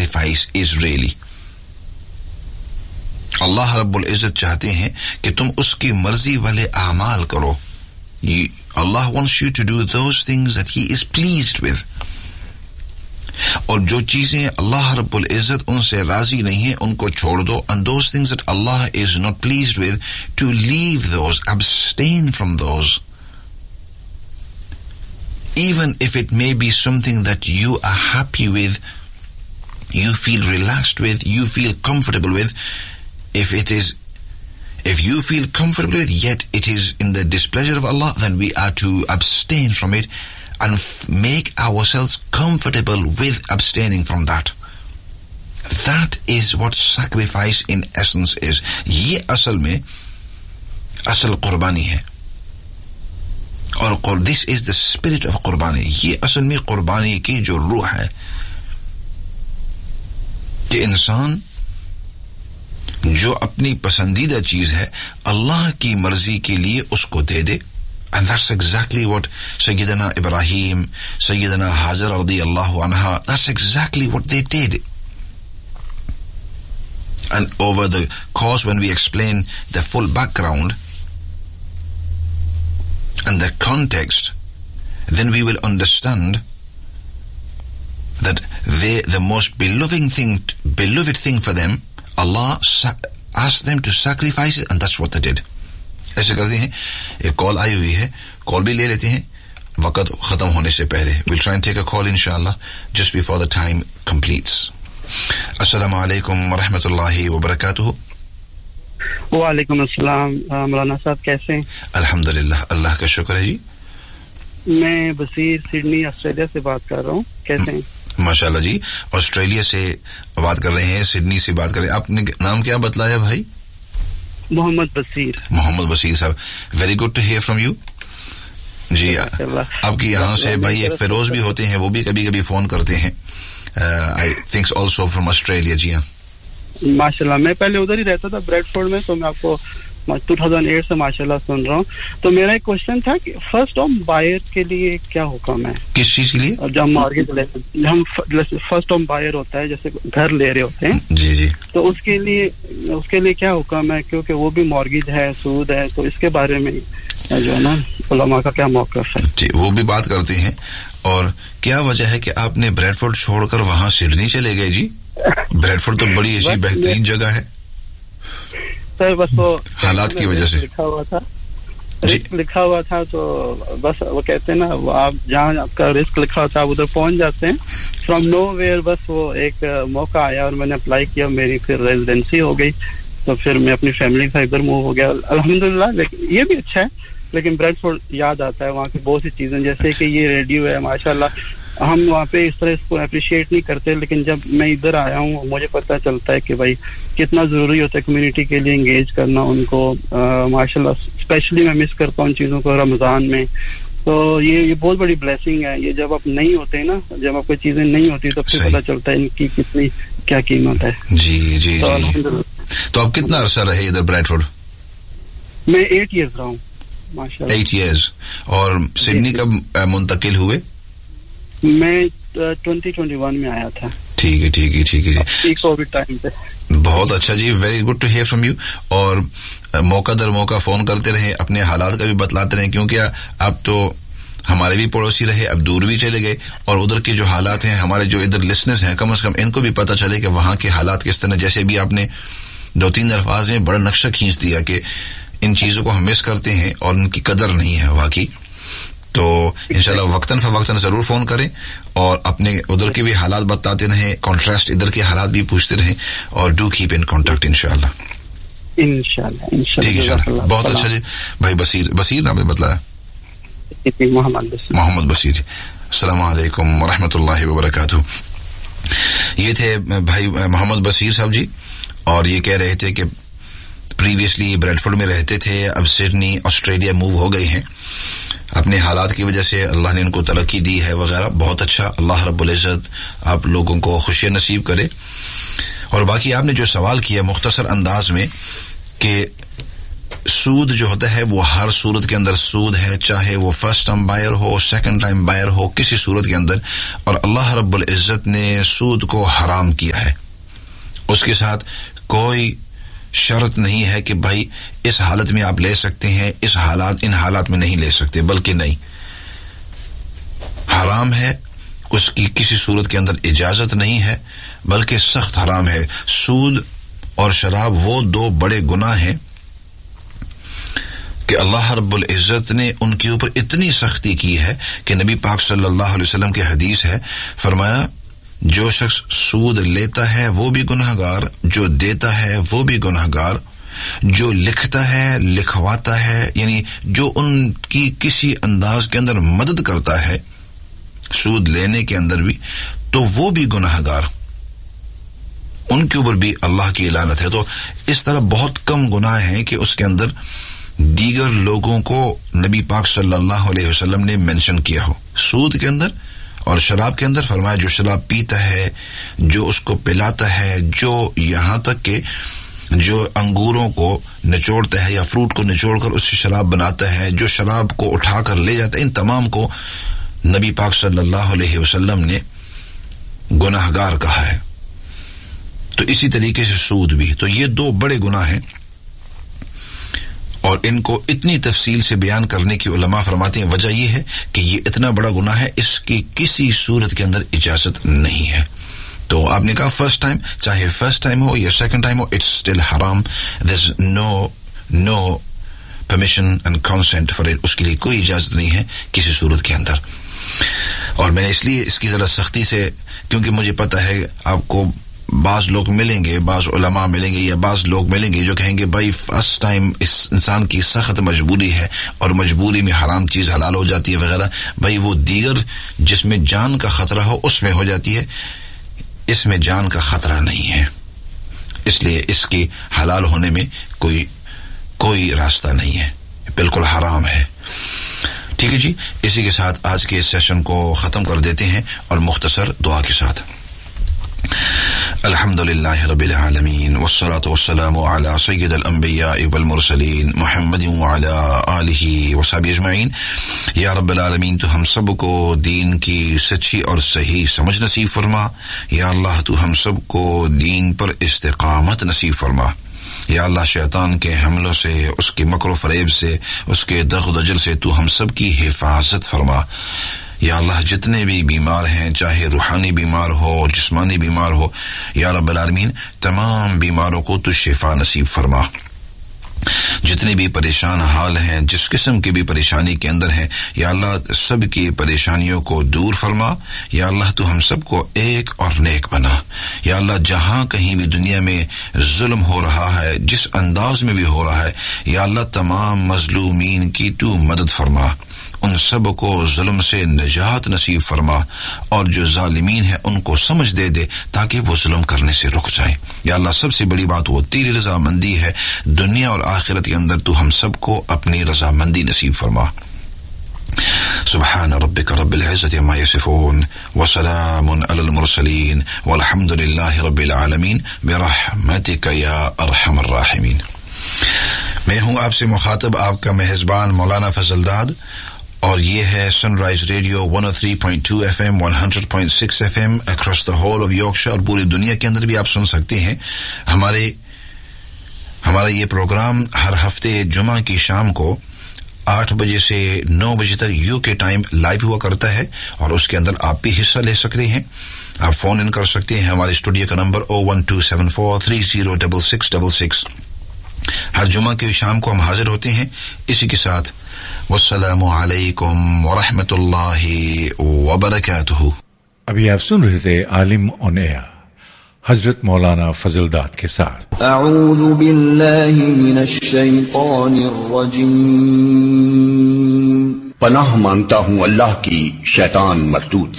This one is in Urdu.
sacrifice is really. اللہ رب العزت چاہتے ہیں کہ تم اس کی مرضی والے اعمال کرو. Allah wants you to do those things that He is pleased with. اور جو چیزیں اللہ رب العزت ان سے راضی نہیں ہیں ان کو چھوڑ دو. And those things that Allah is not pleased with, to leave those, abstain from those. Even if it may be something that you are happy with, you feel relaxed with, you feel comfortable with, if you feel comfortable with, yet it is in the displeasure of Allah, then we are to abstain from it and make ourselves comfortable with abstaining from that. That is what sacrifice in essence is. یہ اصل میں اصل قربانی ہے. اور this is the spirit of قربانی. یہ اصل میں قربانی کی جو روح ہے کہ انسان جو اپنی پسندیدہ چیز ہے اللہ کی مرضی کے لیے اس کو دے دے. And that's exactly what Sayyidina Ibrahim, Sayyidina Hajar radiyallahu anha, that's exactly what they did. And over the course when we explain the full background and the context, then we will understand that the most beloved thing for them, Allah asked them to sacrifice it, and that's what they did. ایسے کرتے ہیں. ایک کال آئی ہوئی ہے, کال بھی لے لیتے ہیں وقت ختم ہونے سے پہلے. we'll try and take a call inshallah just before the time completes. السلام علیکم ورحمۃ اللہ وبرکاتہ. وعلیکم السلام. مولانا صاحب کیسے ہیں؟ الحمدللہ, اللہ کا شکر ہے جی. میں بصیر سڈنی آسٹریلیا سے بات کر رہا ہوں. کیسے ہیں؟ ماشاءاللہ جی, آسٹریلیا سے بات کر رہے ہیں, سڈنی سے بات کر رہے ہیں. آپ نے نام کیا بتلایا بھائی؟ محمد بصیر. محمد بصیر صاحب, very good to hair from you. جی آپ کی یہاں سے بھائی ایک فیروز بھی ہوتے ہیں, وہ بھی کبھی کبھی فون کرتے ہیں. I think also from Australia. جی ہاں ماشاءاللہ. میں پہلے ادھر ہی رہتا تھا بریڈ فورڈ میں, تو میں آپ کو 2008 سے ماشاءاللہ سن رہا ہوں. تو میرا ایک کوشچن تھا کہ فرسٹ ہوم بائر کے لیے کیا حکم ہے؟ کس چیز کے لیے؟ جب مارگیج ہم فرسٹ ہوم بائر ہوتا ہے, جیسے گھر لے رہے ہوتے ہیں, جی جی, تو اس کے لیے کیا حکم ہے؟ کیونکہ وہ بھی مارگیج ہے, سود ہے, تو اس کے بارے میں جو ہے نا علماء کا کیا موقف ہے؟ جی وہ بھی بات کرتے ہیں. اور کیا وجہ ہے کہ آپ نے بریڈ فورڈ چھوڑ کر وہاں سڈنی چلے گئے؟ جی بریڈ فورڈ تو بڑی ایسی بہترین جگہ ہے سر. بس وہ حالات کی وجہ سے لکھا ہوا تھا تو بس وہ کہتے ہیں نا, وہ آپ جہاں آپ کا رسک لکھا ہوتا ہے آپ ادھر پہنچ جاتے ہیں فرام نو ویئر. بس وہ ایک موقع آیا اور میں نے اپلائی کیا, میری پھر ریزیڈنسی ہو گئی, تو پھر میں اپنی فیملی سے ادھر موو ہو گیا الحمدللہ. لیکن یہ بھی اچھا ہے, لیکن بریڈ فورڈ یاد آتا ہے وہاں کی بہت سی چیزیں, جیسے کہ یہ ریڈیو ہے ماشاءاللہ. ہم وہاں پہ اس طرح اس کو اپریشیٹ نہیں کرتے, لیکن جب میں ادھر آیا ہوں مجھے پتہ چلتا ہے کہ بھائی کتنا ضروری ہوتا ہے کمیونٹی کے لیے انگیج کرنا ان کو. ماشاءاللہ اسپیشلی میں مس کرتا ہوں ان چیزوں کو رمضان میں. تو یہ بہت بڑی بلیسنگ ہے. یہ جب آپ نہیں ہوتے نا, جب آپ کو چیزیں نہیں ہوتی تو پھر پتہ چلتا ہے ان کی کتنی کیا قیمت ہے. جی جی جی. تو آپ کتنا عرصہ رہے ادھر بریڈ فورڈ؟ میں 8 ایئرز رہا ہوں ماشاءاللہ. 8 ایئرز. اور سڈنی کب منتقل ہوئے؟ میں 2021 میں آیا تھا. ٹھیک ہے ٹھیک ہے ٹھیک ہے جی, کووڈ ٹائم پہ. بہت اچھا جی, very good to hair from you. اور موقع در موقع فون کرتے رہے, اپنے حالات کا بھی بتلاتے رہے, کیونکہ اب تو ہمارے بھی پڑوسی رہے, اب دور بھی چلے گئے, اور ادھر کے جو حالات ہیں, ہمارے جو ادھر لسنرز ہیں کم از کم ان کو بھی پتہ چلے کہ وہاں کے حالات کس طرح. جیسے بھی آپ نے 2-3 الفاظ میں بڑا نقشہ کھینچ دیا کہ ان چیزوں کو ہم مس کرتے ہیں اور ان کی قدر نہیں ہے واقعی. تو انشاءاللہ وقتاً فوقتاً ضرور فون کریں اور اپنے ادھر کے بھی حالات بتاتے رہیں, کانٹراسٹ ادھر کے حالات بھی پوچھتے رہیں, اور ڈو کیپ ان کانٹیکٹ انشاءاللہ. ٹھیک ہے. بہت اچھا جی. بھائی بصیر نام نے بتلایا؟ محمد بصیر. السلام علیکم ورحمۃ اللہ وبرکاتہ. یہ تھے بھائی محمد بصیر صاحب جی, اور یہ کہہ رہے تھے کہ پریویسلی بریڈ فورڈ میں رہتے تھے, اب سڈنی آسٹریلیا موو ہو گئے ہیں اپنے حالات کی وجہ سے, اللہ نے ان کو ترقی دی ہے وغیرہ. بہت اچھا, اللہ رب العزت آپ لوگوں کو خوشی نصیب کرے. اور باقی آپ نے جو سوال کیا مختصر انداز میں کہ سود جو ہوتا ہے وہ ہر صورت کے اندر سود ہے، چاہے وہ فرسٹ ٹائم بائر ہو، سیکنڈ ٹائم بائر ہو، کسی صورت کے اندر. اور اللہ رب العزت نے سود کو حرام کیا ہے. اس کے ساتھ کوئی شرط نہیں ہے کہ بھائی اس حالت میں آپ لے سکتے ہیں، ان حالات میں نہیں لے سکتے، بلکہ نہیں، حرام ہے. اس کی کسی صورت کے اندر اجازت نہیں ہے، بلکہ سخت حرام ہے. سود اور شراب وہ دو بڑے گناہ ہیں کہ اللہ رب العزت نے ان کے اوپر اتنی سختی کی ہے کہ نبی پاک صلی اللہ علیہ وسلم کی حدیث ہے، فرمایا جو شخص سود لیتا ہے وہ بھی گناہگار، جو دیتا ہے وہ بھی گناہگار، جو لکھتا ہے لکھواتا ہے، یعنی جو ان کی کسی انداز کے اندر مدد کرتا ہے سود لینے کے اندر بھی، تو وہ بھی گناہگار، ان کے اوپر بھی اللہ کی لعنت ہے. تو اس طرح بہت کم گناہ ہیں کہ اس کے اندر دیگر لوگوں کو نبی پاک صلی اللہ علیہ وسلم نے منشن کیا ہو. سود کے اندر اور شراب کے اندر فرمایا جو شراب پیتا ہے، جو اس کو پلاتا ہے، جو یہاں تک کہ جو انگوروں کو نچوڑتا ہے یا فروٹ کو نچوڑ کر اس سے شراب بناتا ہے، جو شراب کو اٹھا کر لے جاتا ہے، ان تمام کو نبی پاک صلی اللہ علیہ وسلم نے گناہگار کہا ہے. تو اسی طریقے سے سود بھی. تو یہ دو بڑے گناہ ہیں، اور ان کو اتنی تفصیل سے بیان کرنے کی علماء فرماتے ہیں وجہ یہ ہے کہ یہ اتنا بڑا گناہ ہے، اس کی کسی صورت کے اندر اجازت نہیں ہے. تو آپ نے کہا فرسٹ ٹائم، چاہے فرسٹ ٹائم ہو یا second time who, it's still حرام. there's no permission and consent for it. اس کے لیے کوئی اجازت نہیں ہے کسی صورت کے اندر. اور میں نے اس لیے اس کی ذرا سختی سے، کیونکہ مجھے پتا ہے آپ کو بعض لوگ ملیں گے، بعض علماء ملیں گے یا بعض لوگ ملیں گے جو کہیں گے بھائی فرسٹ ٹائم اس انسان کی سخت مجبوری ہے اور مجبوری میں حرام چیز حلال ہو جاتی ہے وغیرہ. بھائی وہ دیگر جس میں جان کا خطرہ ہو اس میں ہو جاتی ہے، اس میں جان کا خطرہ نہیں ہے، اس لیے اس کی حلال ہونے میں کوئی راستہ نہیں ہے، بالکل حرام ہے. ٹھیک ہے جی، اسی کے ساتھ آج کے سیشن کو ختم کر دیتے ہیں اور مختصر دعا کے ساتھ. الحمد للہ رب العالمین والصلاة والسلام على سید الانبیاء والمرسلین محمد وعلى آلہ وصحبہ اجمعین. یا رب العالمین تو ہم سب کو دین کی سچی اور صحیح سمجھ نصیب فرما. یا اللہ تو ہم سب کو دین پر استقامت نصیب فرما. یا اللہ شیطان کے حملوں سے، اس کے مکر و فریب سے، اس کے دغ و دجل سے تو ہم سب کی حفاظت فرما. یا اللہ جتنے بھی بیمار ہیں، چاہے روحانی بیمار ہو، جسمانی بیمار ہو، یا رب العالمین تمام بیماروں کو تو شفا نصیب فرما. جتنے بھی پریشان حال ہیں، جس قسم کی بھی پریشانی کے اندر ہیں، یا اللہ سب کی پریشانیوں کو دور فرما. یا اللہ تو ہم سب کو ایک اور نیک بنا. یا اللہ جہاں کہیں بھی دنیا میں ظلم ہو رہا ہے، جس انداز میں بھی ہو رہا ہے، یا اللہ تمام مظلومین کی تو مدد فرما. ان سب کو ظلم سے نجات نصیب فرما، اور جو ظالمین ہیں ان کو سمجھ دے تاکہ وہ ظلم کرنے سے رک جائیں. یا اللہ سب سے بڑی بات وہ تیری رضامندی ہے، دنیا اور آخرت کے اندر تو ہم سب کو اپنی رضامندی نصیب فرما. سبحان ربک رب العزت عما یصفون وسلام علی المرسلین والحمد للہ رب العالمین برحمتک یا ارحم الراحمین. میں ہوں آپ سے مخاطب، آپ کا میزبان مولانا فضل داد، اور یہ ہے سن rise radio 103.2 FM 100.6 FM across the whole of Yorkshire, اور پوری دنیا کے اندر بھی آپ سن سکتے ہیں. ہمارا یہ پروگرام ہر ہفتے جمعہ کی شام کو 8 بجے سے 9 بجے تک یو کے ٹائم لائیو ہوا کرتا ہے، اور اس کے اندر آپ بھی حصہ لے سکتے ہیں. آپ فون ان کر سکتے ہیں. ہمارے اسٹوڈیو کا نمبر 01274306666. ہر جمعہ کی شام کو ہم حاضر ہوتے ہیں. اسی کے ساتھ والسلام علیکم ورحمۃ اللہ وبرکاتہ. ابھی آپ سن رہے تھے عالم آن ایئر حضرت مولانا فضل داد کے ساتھ. اعوذ باللہ من الشیطان الرجیم. پناہ مانگتا ہوں اللہ کی شیطان مردود